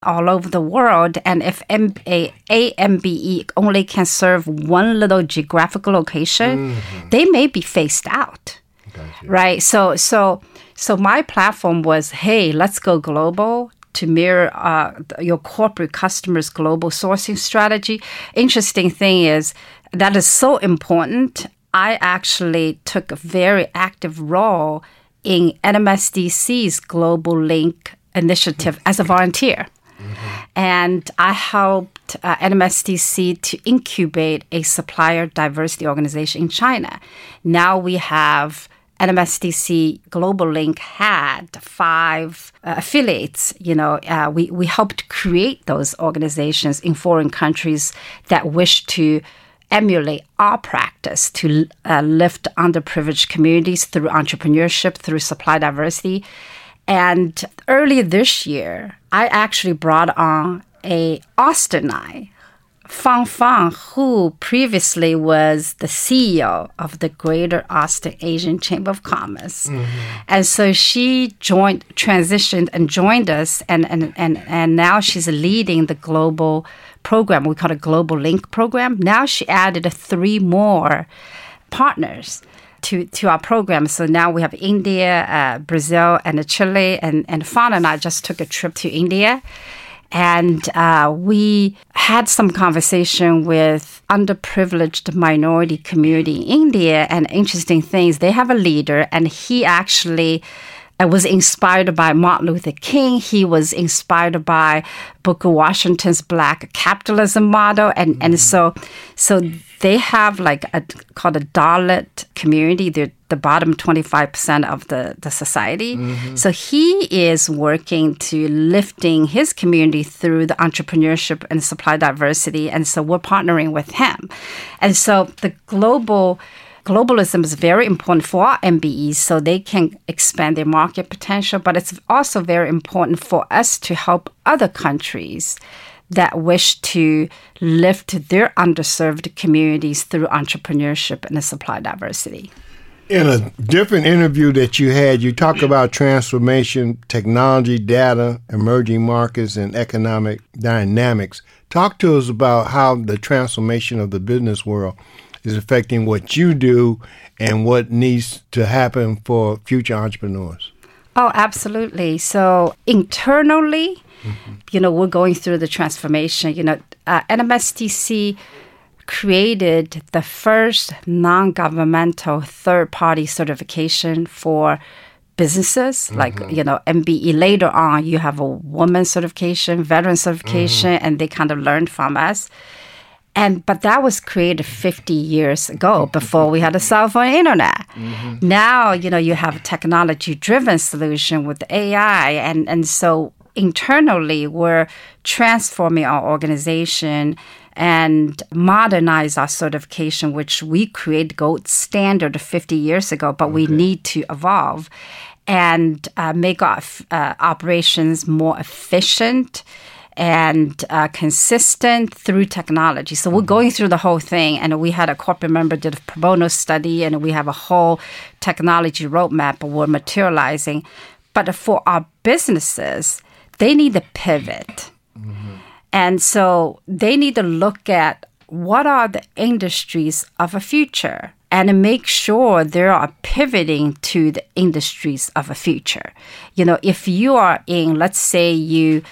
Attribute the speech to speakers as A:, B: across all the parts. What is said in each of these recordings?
A: all over the world. And if AMBE only can serve one little geographical location, they may be phased out.
B: Gotcha.
A: Right? So my platform was, hey, let's go global to mirror your corporate customers' global sourcing strategy. Interesting thing is that is so important. I actually took a very active role in NMSDC's Global Link initiative as a volunteer. And I helped NMSDC to incubate a supplier diversity organization in China. Now we have NMSDC Global Link had 5 affiliates. We helped create those organizations in foreign countries that wish to emulate our practice to lift underprivileged communities through entrepreneurship, through supply diversity. And earlier this year, I actually brought on a Austinite, Fang, who previously was the CEO of the Greater Austin Asian Chamber of Commerce. And so she transitioned and joined us, and now she's leading the global program. We call it Global Link program. Now she added 3 more partners to our program. So now we have India, Brazil, and Chile. And Fawn and I just took a trip to India. And we had some conversation with underprivileged minority community in India. And interesting things, they have a leader, and he actually was inspired by Martin Luther King. He was inspired by Booker Washington's Black capitalism model. And so they have called a Dalit community. They're the bottom 25% of the society. So he is working to lifting his community through the entrepreneurship and supply diversity. And so we're partnering with him. And so the globalism is very important for our MBEs so they can expand their market potential, but it's also very important for us to help other countries that wish to lift their underserved communities through entrepreneurship and supply diversity.
B: In a different interview that you had, you talk about transformation, technology, data, emerging markets, and economic dynamics. Talk to us about how the transformation of the business world is affecting what you do and what needs to happen for future entrepreneurs.
A: Oh, absolutely. So internally, we're going through the transformation. NMSDC created the first non-governmental third-party certification for businesses, like, MBE. Later on, you have a woman certification, veteran certification, and they kind of learned from us. But that was created 50 years ago, before we had a cell phone internet. Now, you have a technology-driven solution with AI. And so internally, we're transforming our organization and modernize our certification, which we created gold standard 50 years ago, but we need to evolve and make our operations more efficient and consistent through technology. So we're going through the whole thing, and we had a corporate member did a pro bono study, and we have a whole technology roadmap we're materializing. But for our businesses, they need to pivot. And so they need to look at what are the industries of the future and make sure they are pivoting to the industries of the future. If you are in, let's say you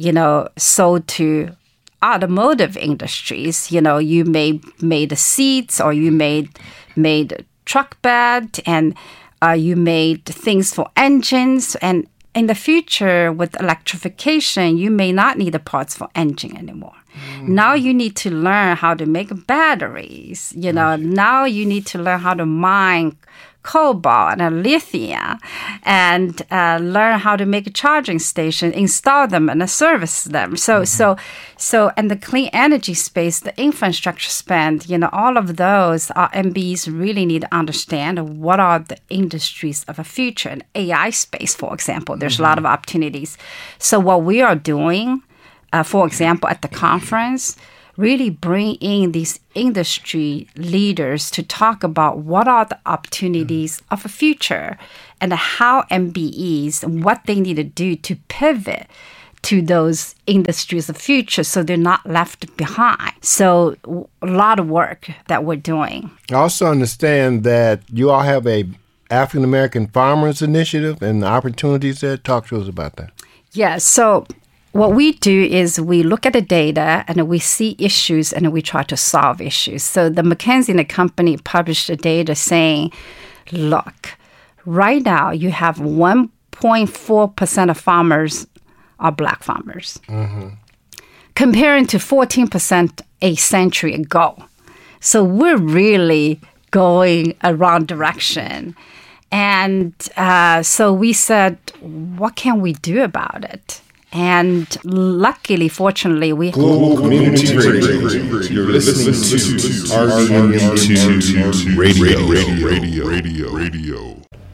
A: sold to automotive industries, you made the seats, or you made truck bed, and you made things for engines. And in the future, with electrification, you may not need the parts for engine anymore. Now you need to learn how to make batteries. Now you need to learn how to mine cobalt and lithium, and learn how to make a charging station, install them, and service them. So in the clean energy space, the infrastructure spend, all of those, our MBs really need to understand what are the industries of the future. In AI space, for example, there's a lot of opportunities. So what we are doing, for example, at the conference, really bring in these industry leaders to talk about what are the opportunities of the future and how MBEs, what they need to do to pivot to those industries of the future so they're not left behind. So a lot of work that we're doing.
B: I also understand that you all have a African American Farmers Initiative and the opportunities there. Talk to us about that.
A: Yeah, so what we do is we look at the data and we see issues and we try to solve issues. So the McKinsey & Company published the data saying, look, right now you have 1.4% of farmers are Black farmers, comparing to 14% a century ago. So we're really going a wrong direction. And so we said, what can we do about it? And luckily, fortunately, we...
C: Global Community Radio. You're listening to RDM2 Radio.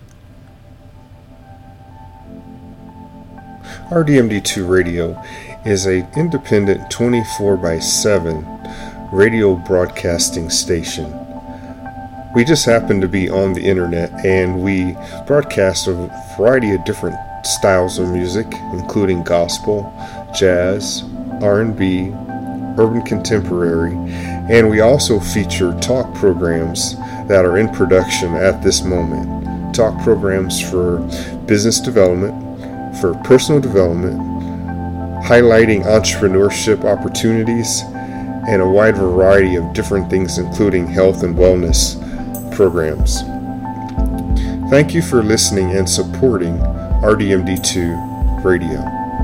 C: RDMD2 Radio is an independent 24/7 radio broadcasting station. We just happen to be on the internet, and we broadcast a variety of different styles of music, including gospel, jazz, R&B, urban contemporary, and we also feature talk programs that are in production at this moment. Talk programs for business development, for personal development, highlighting entrepreneurship opportunities, and a wide variety of different things, including health and wellness programs. Thank you for listening and supporting RDMD2 Radio.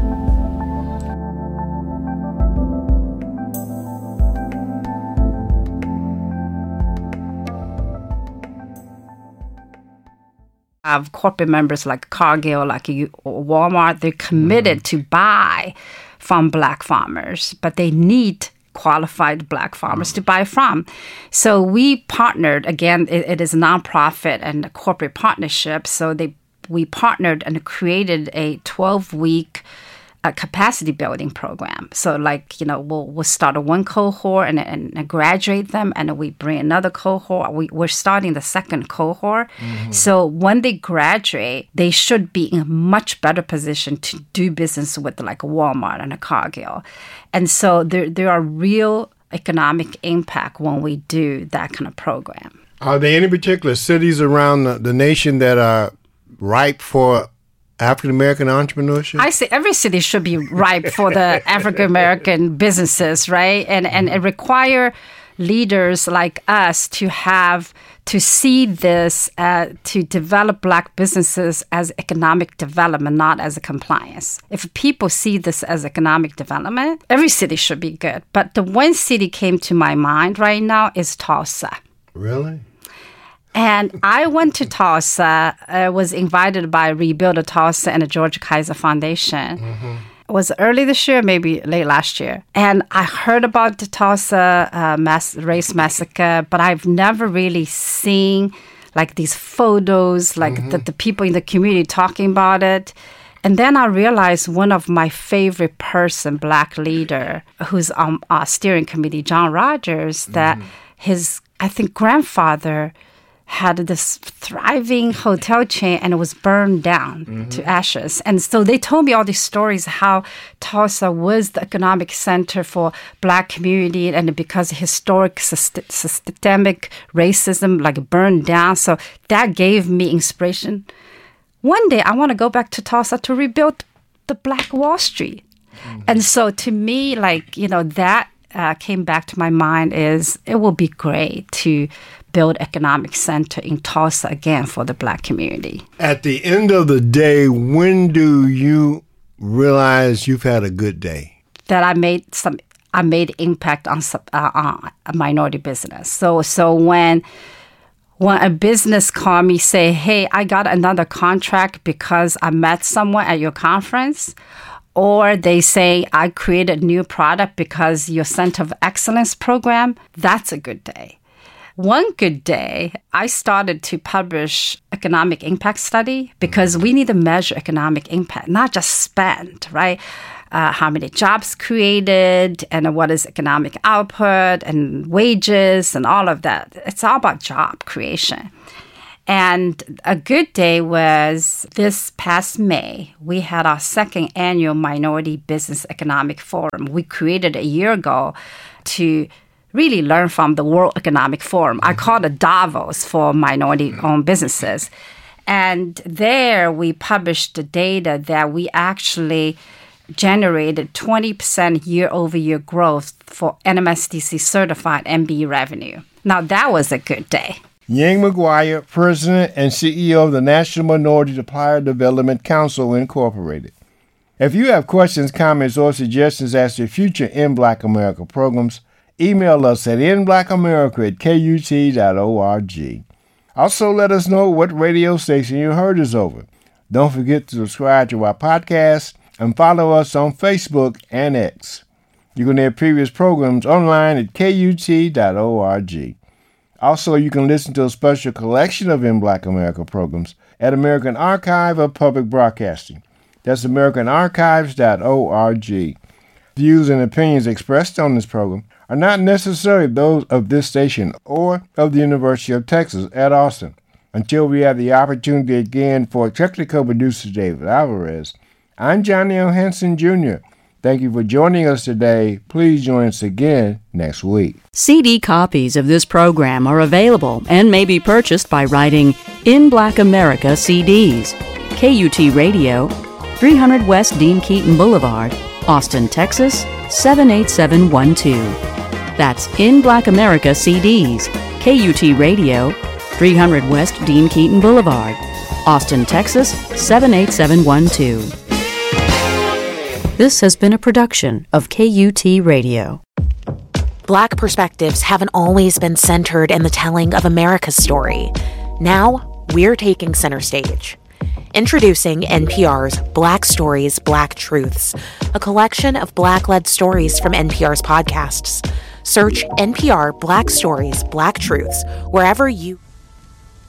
A: Of corporate members like Cargill, like Walmart, they're committed to buy from Black farmers, but they need qualified Black farmers to buy from. So we partnered, again, it is a nonprofit and a corporate partnership, so we partnered and created a 12-week capacity building program. So we'll start one cohort and graduate them, and we bring another cohort. We're starting the second cohort. So when they graduate, they should be in a much better position to do business with like Walmart and a Cargill. And so there are real economic impact when we do that kind of program.
B: Are there any particular cities around the nation that are ripe for African-American entrepreneurship? I
A: say every city should be ripe for the African-American businesses, right? And it require leaders like us to see this, to develop Black businesses as economic development, not as a compliance. If people see this as economic development, every city should be good. But the one city came to my mind right now is Tulsa.
B: Really?
A: And I went to Tulsa, was invited by Rebuild Tulsa and the George Kaiser Foundation. It was early this year, maybe late last year. And I heard about the Tulsa race massacre, but I've never really seen like these photos, like the people in the community talking about it. And then I realized one of my favorite person, Black leader, who's on our steering committee, John Rogers, that his, I think, grandfather had this thriving hotel chain and it was burned down to ashes. And so they told me all these stories how Tulsa was the economic center for Black community, and because of historic systemic racism like burned down. So that gave me inspiration. One day I want to go back to Tulsa to rebuild the Black Wall Street. And so to me, that came back to my mind is it will be great to build economic center in Tulsa again for the Black community.
B: At the end of the day, when do you realize you've had a good day?
A: That I made impact on a minority business. So when a business call me, say, hey, I got another contract because I met someone at your conference, or they say, I created a new product because your Center of Excellence program, that's a good day. One good day, I started to publish economic impact study because we need to measure economic impact, not just spend, right? How many jobs created and what is economic output and wages and all of that. It's all about job creation. And a good day was this past May. We had our second annual Minority Business Economic Forum. We created a year ago to really learn from the World Economic Forum. I call it Davos for minority-owned businesses. And there we published the data that we actually generated 20% year-over-year growth for NMSDC certified MBE revenue. Now, that was a good day.
B: Yang McGuire, President and CEO of the National Minority Supplier Development Council, Incorporated. If you have questions, comments, or suggestions as to future In Black America programs, email us at inblackamerica@kut.org. Also, let us know what radio station you heard us over. Don't forget to subscribe to our podcast and follow us on Facebook and X. You can hear previous programs online at kut.org. Also, you can listen to a special collection of In Black America programs at American Archive of Public Broadcasting. That's americanarchives.org. Views and opinions expressed on this program are not necessarily those of this station or of the University of Texas at Austin. Until we have the opportunity again for technical producer David Alvarez, I'm Johnny L. Henson Jr. Thank you for joining us today. Please join us again next week.
D: CD copies of this program are available and may be purchased by writing In Black America CDs, KUT Radio, 300 West Dean Keaton Boulevard, Austin, Texas, 78712. That's In Black America CDs, KUT Radio, 300 West Dean Keaton Boulevard, Austin, Texas, 78712. This has been a production of KUT Radio.
E: Black perspectives haven't always been centered in the telling of America's story. Now, we're taking center stage. Introducing NPR's Black Stories, Black Truths, a collection of Black-led stories from NPR's podcasts. Search NPR Black Stories, Black Truths wherever you...